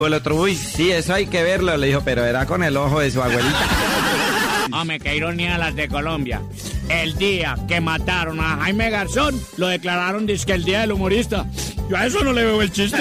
El otro, uy, sí, eso hay que verlo. Le dijo, pero era con el ojo de su abuelita. Hombre, qué ironía las de Colombia. El día que mataron a Jaime Garzón, lo declararon dizque el día del humorista. Yo a eso no le veo el chiste.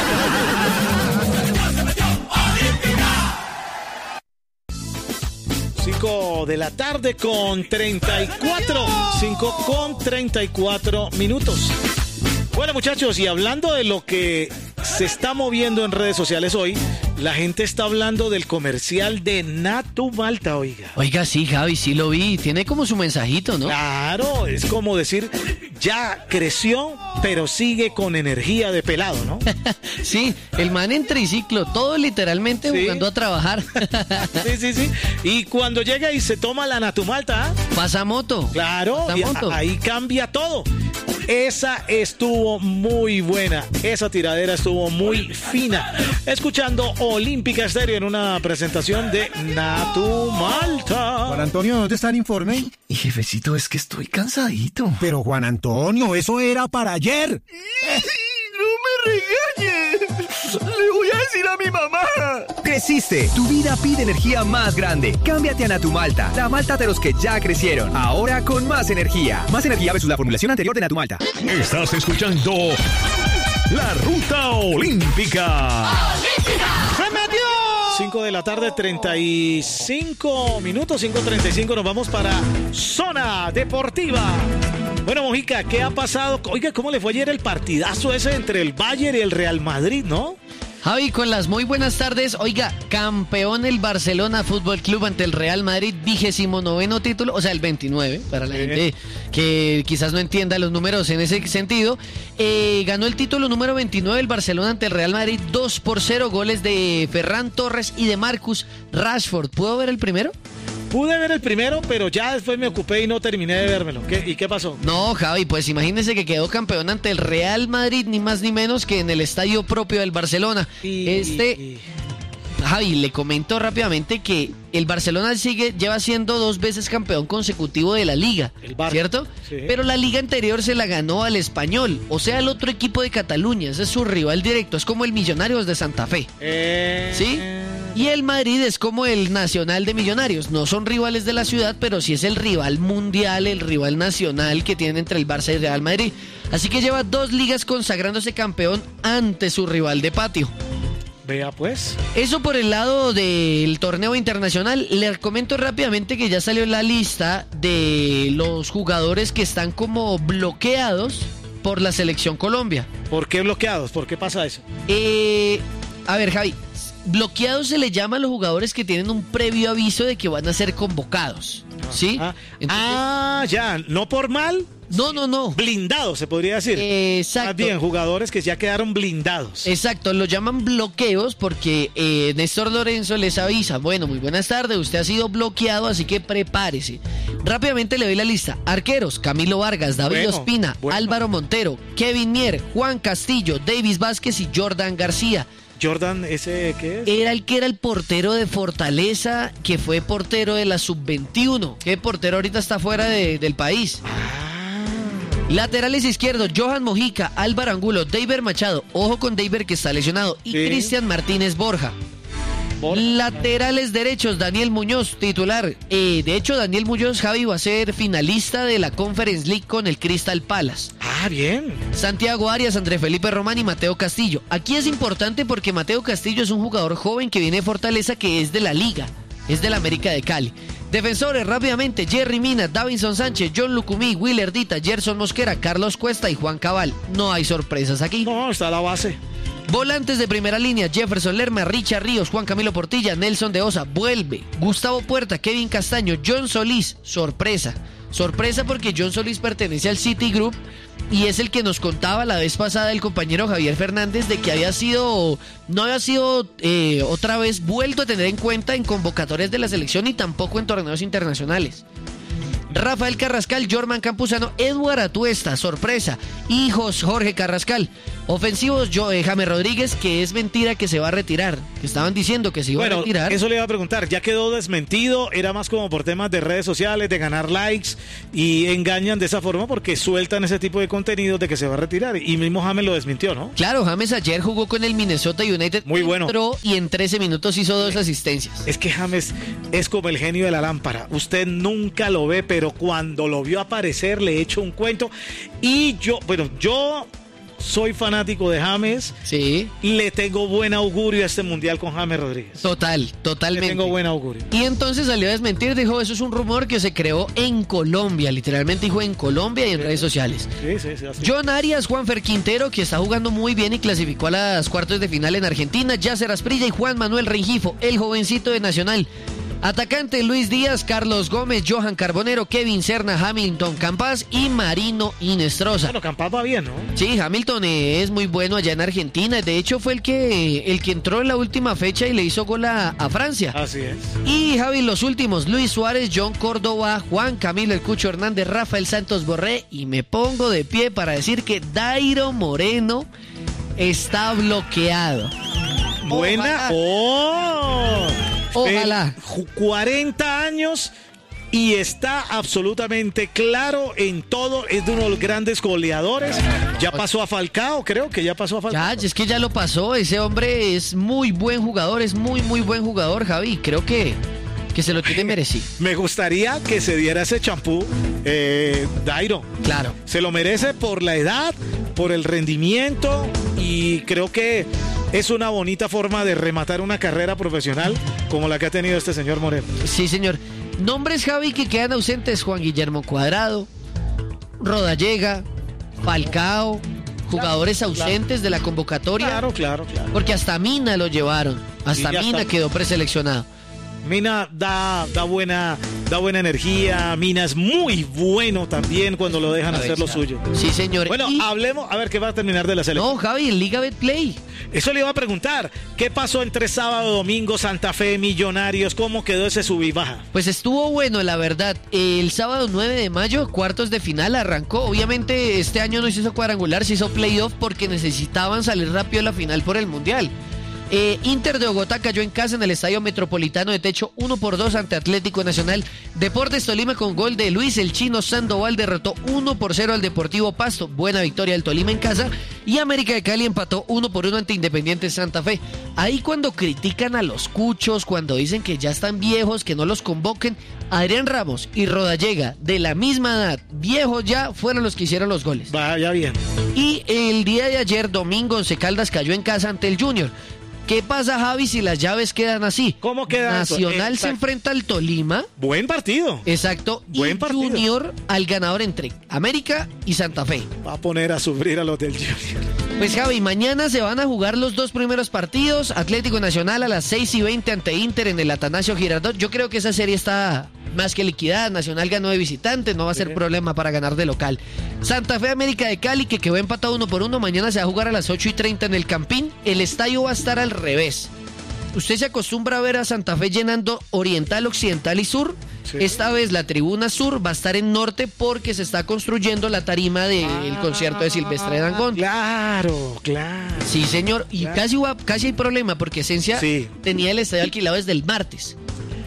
5 de la tarde con 34. 5 con 34 minutos. Bueno, muchachos, y hablando de lo que se está moviendo en redes sociales hoy, la gente está hablando del comercial de Natu Malta, oiga. Oiga, sí, Javi, sí lo vi. Tiene como su mensajito, ¿no? Claro, es como decir, ya creció, pero sigue con energía de pelado, ¿no? Sí, el man en triciclo, todo literalmente Sí. jugando a trabajar. Sí. Y cuando llega y se toma la Natu Malta, Pasa moto. claro, Pasa y moto. ahí cambia todo. Esa estuvo muy buena, esa tiradera estuvo muy fina. Escuchando Olímpica Estéreo en una presentación de Natu Malta. Juan Antonio, ¿dónde está el informe? Y jefecito, es que estoy cansadito. Pero Juan Antonio, eso era para ayer. ¡No me regañes! ¡Le voy a decir a mi mamá! Creciste, tu vida pide energía más grande. Cámbiate a Natu Malta, la malta de los que ya crecieron. Ahora con más energía. Más energía versus la formulación anterior de Natu Malta. Estás escuchando La Ruta Olímpica. 5 de la tarde, 35 minutos, 5:35, nos vamos para Zona Deportiva. Bueno, Mojica, ¿qué ha pasado? Oiga, ¿cómo le fue ayer el partidazo ese entre el Bayern y el Real Madrid, no? Javi, con las muy buenas tardes. Oiga, campeón el Barcelona Fútbol Club ante el Real Madrid, 29º título, o sea, el 29, para la gente que quizás no entienda los números en ese sentido. Ganó el título número 29 el Barcelona ante el Real Madrid, 2-0, goles de Ferran Torres y de Marcus Rashford. ¿Puedo ver el primero? Pude ver el primero, pero ya después me ocupé y no terminé de vérmelo. ¿Y qué pasó? No, Javi, pues imagínese que quedó campeón ante el Real Madrid, ni más ni menos que en el estadio propio del Barcelona. Javi, le comento rápidamente que el Barcelona lleva siendo 2 veces campeón consecutivo de la Liga, ¿cierto? Sí. Pero la Liga anterior se la ganó al Español, o sea, el otro equipo de Cataluña. Ese es su rival directo, es como el Millonarios de Santa Fe, ¿sí? Y el Madrid es como el Nacional de Millonarios. No son rivales de la ciudad, pero sí es el rival mundial, el rival nacional que tiene entre el Barça y el Real Madrid. Así que lleva 2 ligas consagrándose campeón ante su rival de patio. Vea pues. Eso por el lado del torneo internacional. Les comento rápidamente que ya salió la lista de los jugadores que están como bloqueados por la selección Colombia. ¿Por qué bloqueados? ¿Por qué pasa eso? A ver, Javi, bloqueados se le llama a los jugadores que tienen un previo aviso de que van a ser convocados, ¿sí? Ya, no por mal. No. Blindados, se podría decir. Exacto. Más bien, jugadores que ya quedaron blindados. Exacto, lo llaman bloqueos porque Néstor Lorenzo les avisa, bueno, muy buenas tardes, usted ha sido bloqueado, así que prepárese. Rápidamente le doy la lista. Arqueros, Camilo Vargas, David Ospina, Álvaro Montero, Kevin Mier, Juan Castillo, Davis Vázquez y Jordan García. Jordan, ¿ese qué es? Era el que era el portero de Fortaleza, que fue portero de la Sub-21. Que portero ahorita está fuera del país. Laterales izquierdos, Johan Mojica, Álvaro Angulo, Deiber Machado, ojo con Deiber que está lesionado, y Cristian Martínez Borja. Laterales derechos, Daniel Muñoz, titular. De hecho, Daniel Muñoz, Javi, va a ser finalista de la Conference League con el Crystal Palace. Bien. Santiago Arias, André Felipe Román y Mateo Castillo. Aquí es importante porque Mateo Castillo es un jugador joven que viene de Fortaleza, que es de la Liga, es del América de Cali. Defensores, rápidamente, Jerry Mina, Davinson Sánchez, John Lucumí, Willer Dita, Gerson Mosquera, Carlos Cuesta y Juan Cabal. No hay sorpresas aquí. No, está la base. Volantes de primera línea, Jefferson Lerma, Richard Ríos, Juan Camilo Portilla, Nelson de Osa, vuelve, Gustavo Puerta, Kevin Castaño, John Solís, sorpresa porque John Solís pertenece al City Group y es el que nos contaba la vez pasada el compañero Javier Fernández de que no había sido otra vez vuelto a tener en cuenta en convocatorias de la selección y tampoco en torneos internacionales. Rafael Carrascal, Jorman Campuzano, Edward Atuesta, sorpresa, hijos Jorge Carrascal, Ofensivos, James Rodríguez, que es mentira que se va a retirar. Que estaban diciendo que se iba a retirar. Eso le iba a preguntar. Ya quedó desmentido. Era más como por temas de redes sociales, de ganar likes. Y engañan de esa forma porque sueltan ese tipo de contenido de que se va a retirar. Y mismo James lo desmintió, ¿no? Claro, James ayer jugó con el Minnesota United. Muy bueno. Entró y en 13 minutos hizo 2 asistencias. Es que James es como el genio de la lámpara. Usted nunca lo ve, pero cuando lo vio aparecer le echo un cuento. Y yo soy fanático de James. Sí. Le tengo buen augurio a este mundial con James Rodríguez. Totalmente. Le tengo buen augurio. Y entonces salió a desmentir, dijo, eso es un rumor que se creó en Colombia. Literalmente dijo en Colombia y en redes sociales. Sí, así. John Arias, Juanfer Quintero, que está jugando muy bien y clasificó a las cuartos de final en Argentina. Yasser Asprilla y Juan Manuel Rengifo, el jovencito de Nacional. Atacante Luis Díaz, Carlos Gómez, Johan Carbonero, Kevin Serna, Hamilton Campas y Marino Inestrosa. Bueno, Campas va bien, ¿no? Sí, Hamilton es muy bueno allá en Argentina. De hecho, fue el que entró en la última fecha y le hizo gol a Francia. Así es. Y Javi, los últimos, Luis Suárez, John Córdoba, Juan Camilo El Cucho Hernández, Rafael Santos Borré. Y me pongo de pie para decir que Dairo Moreno está bloqueado. Buena. Ojalá. 40 años y está absolutamente claro en todo. Es de uno de los grandes goleadores. Ya pasó a Falcao, creo que ya pasó a Falcao. Ya, es que ya lo pasó. Ese hombre es muy buen jugador, es muy buen jugador, Javi. Creo que se lo tiene merecido. Me gustaría que se diera ese champú, Dairo. Claro. Se lo merece por la edad, por el rendimiento y creo que es una bonita forma de rematar una carrera profesional como la que ha tenido este señor Moreno. Sí, señor. Nombres, Javi, que quedan ausentes: Juan Guillermo Cuadrado, Rodallega, Falcao, jugadores ausentes de la convocatoria. Claro. Porque hasta Mina lo llevaron. Hasta Mina quedó preseleccionado. Mina da buena energía. Mina es muy bueno también cuando lo dejan hacer lo suyo. Sí, señor. Bueno, hablemos, a ver qué va a terminar de la selección. No, Javi, en Liga Betplay. Eso le iba a preguntar. ¿Qué pasó entre sábado, domingo, Santa Fe, Millonarios? ¿Cómo quedó ese sub y baja? Pues estuvo bueno, la verdad. El sábado 9 de mayo, cuartos de final, arrancó. Obviamente este año no se hizo cuadrangular, se hizo playoff porque necesitaban salir rápido a la final por el Mundial. Inter de Bogotá cayó en casa en el Estadio Metropolitano de Techo 1-2 ante Atlético Nacional. Deportes Tolima con gol de Luis el Chino Sandoval derrotó 1-0 al Deportivo Pasto. Buena victoria del Tolima en casa. Y América de Cali empató 1-1 ante Independiente Santa Fe. Ahí cuando critican a los cuchos, cuando dicen que ya están viejos, que no los convoquen, Adrián Ramos y Rodallega, de la misma edad, viejos ya, fueron los que hicieron los goles. Vaya bien. Y el día de ayer, domingo, Once Caldas cayó en casa ante el Junior. ¿Qué pasa, Javi, si las llaves quedan así? ¿Cómo queda Nacional eso? Se enfrenta al Tolima. Buen partido. Exacto. Buen partido. Junior al ganador entre América y Santa Fe. Va a poner a sufrir a los del Junior. Pues, Javi, mañana se van a jugar los 2 primeros partidos. Atlético Nacional a las 6:20 ante Inter en el Atanasio Girardot. Yo creo que esa serie está más que liquidada. Nacional ganó de visitante, no va a ser problema para ganar de local. Santa Fe América de Cali, que quedó empatado 1-1. Mañana se va a jugar a las 8:30 en el Campín. El estadio va a estar al revés. Usted se acostumbra a ver a Santa Fe llenando Oriental, Occidental y Sur. Sí. Esta vez la tribuna sur va a estar en norte porque se está construyendo la tarima del concierto de Silvestre Dangond. Claro. Sí, señor. Y casi hay problema porque Esencia tenía el estadio alquilado desde el martes.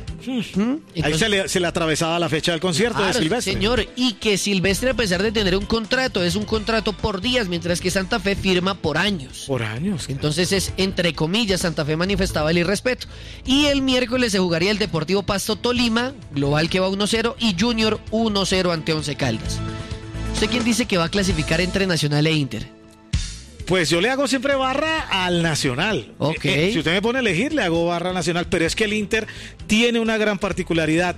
Entonces, ahí se le atravesaba la fecha del concierto de Silvestre. Señor, y que Silvestre, a pesar de tener un contrato, es un contrato por días, mientras que Santa Fe firma por años. Por años. Entonces es, entre comillas, Santa Fe manifestaba el irrespeto. Y el miércoles se jugaría el Deportivo Pasto Tolima, global que va 1-0, y Junior 1-0 ante Once Caldas. ¿Usted quién dice que va a clasificar entre Nacional e Inter? Pues yo le hago siempre barra al Nacional. Okay. Si usted me pone a elegir, le hago barra al Nacional. Pero es que el Inter tiene una gran particularidad.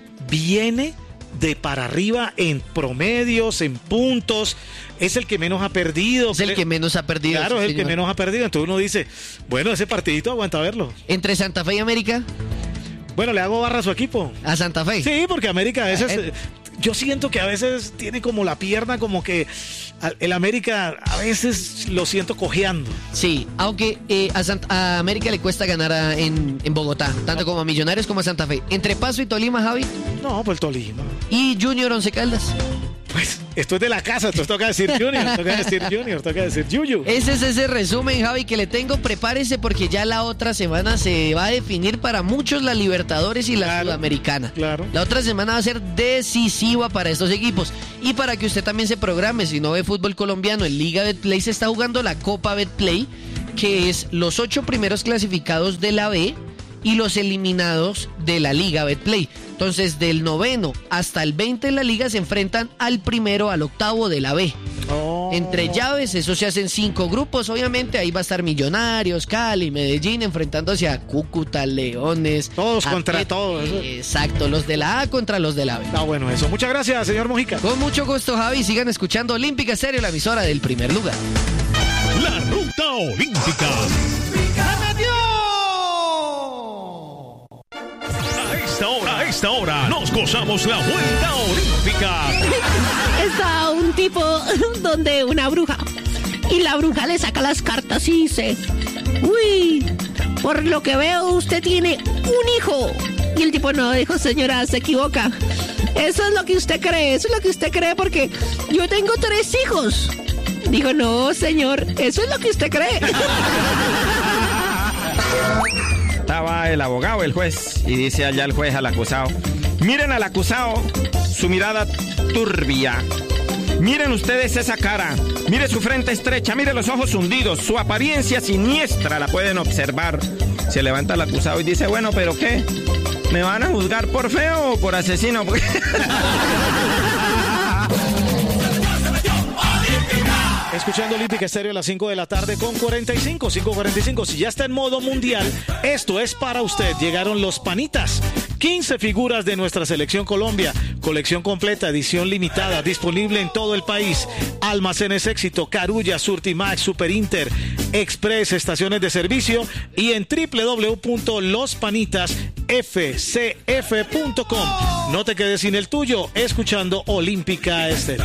Viene de para arriba en promedios, en puntos. Es el que menos ha perdido. Es el que menos ha perdido. Claro, es el que menos ha perdido. Entonces uno dice, bueno, ese partidito aguanta verlo. ¿Entre Santa Fe y América? Bueno, le hago barra a su equipo. ¿A Santa Fe? Sí, porque América a veces... Yo siento que a veces tiene como la pierna, como que el América a veces lo siento cojeando. Sí, aunque a América le cuesta ganar en Bogotá, tanto como a Millonarios como a Santa Fe. ¿Entre Pasto y Tolima, Javi? No, pues Tolima. ¿Y Junior Once Caldas? Pues esto es de la casa, entonces toca decir Junior, toca decir Yuyu. Ese es ese resumen, Javi, que le tengo. Prepárese porque ya la otra semana se va a definir para muchos la Libertadores y la Sudamericana. Claro. La otra semana va a ser decisiva para estos equipos. Y para que usted también se programe, si no ve fútbol colombiano, en Liga Betplay se está jugando la Copa Betplay, que es los 8 primeros clasificados de la B y los eliminados de la Liga Betplay. Entonces, del 9º hasta el 20 en la liga se enfrentan al 1º al 8º de la B. Entre llaves, eso se hacen 5 grupos, obviamente. Ahí va a estar Millonarios, Cali, Medellín, enfrentándose a Cúcuta, Leones. Todos contra todos. Exacto, los de la A contra los de la B. Está bueno eso. Muchas gracias, señor Mojica. Con mucho gusto, Javi. Sigan escuchando Olímpica Estéreo, la emisora del primer lugar. La Ruta Olímpica. A esta hora nos gozamos la Vuelta Olímpica. Está un tipo donde una bruja y la bruja le saca las cartas y dice: uy, por lo que veo usted tiene un hijo. Y el tipo: no, dijo, señora, se equivoca. Eso es lo que usted cree, porque yo tengo 3 hijos. Digo: no, señor, eso es lo que usted cree. Estaba el abogado, el juez, y dice allá el juez al acusado: miren al acusado, su mirada turbia. Miren ustedes esa cara, mire su frente estrecha, mire los ojos hundidos, su apariencia siniestra la pueden observar. Se levanta el acusado y dice: bueno, ¿pero qué? ¿Me van a juzgar por feo o por asesino? Escuchando Olímpica Estéreo a las 5 de la tarde con 5:45. Si ya está en modo mundial, esto es para usted. Llegaron los panitas. 15 figuras de nuestra selección Colombia. Colección completa, edición limitada, disponible en todo el país. Almacenes Éxito, Carulla, Surtimax, Superinter, Express, estaciones de servicio y en www.lospanitasfcf.com. No te quedes sin el tuyo escuchando Olímpica Estéreo.